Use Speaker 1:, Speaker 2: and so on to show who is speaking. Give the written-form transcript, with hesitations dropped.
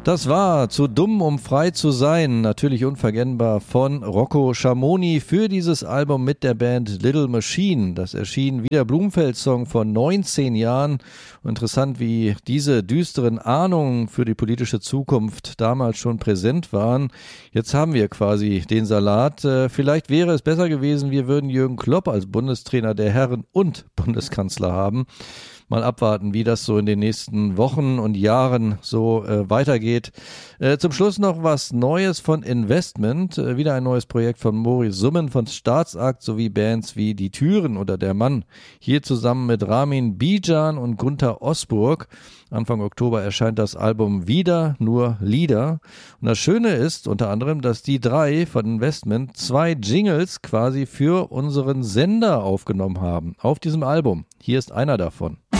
Speaker 1: Das war Zu dumm, um frei zu sein, natürlich unverkennbar von Rocco Schamoni für dieses Album mit der Band Little Machine. Das erschien wie der Blumfeld-Song vor 19 Jahren. Interessant, wie diese düsteren Ahnungen für die politische Zukunft damals schon präsent waren. Jetzt haben wir quasi den Salat. Vielleicht wäre es besser gewesen, wir würden Jürgen Klopp als Bundestrainer der Herren und Bundeskanzler haben. Mal abwarten, wie das so in den nächsten Wochen und Jahren so weitergeht. Zum Schluss noch was Neues von Investment. Wieder ein neues Projekt von Maurice Summen von Staatsakt sowie Bands wie Die Türen oder Der Mann. Hier zusammen mit Ramin Bijan und Gunther Osburg. Anfang Oktober erscheint das Album Wieder nur Lieder. Und das Schöne ist unter anderem, dass die drei von Investment 2 Jingles quasi für unseren Sender aufgenommen haben auf diesem Album. Hier ist einer davon.